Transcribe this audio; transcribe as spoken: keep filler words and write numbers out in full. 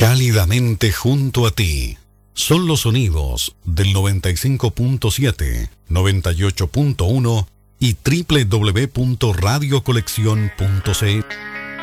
Cálidamente junto a ti. Son los sonidos del noventa y cinco punto siete, noventa y ocho punto uno y doble u doble u doble u punto radio colección punto c l.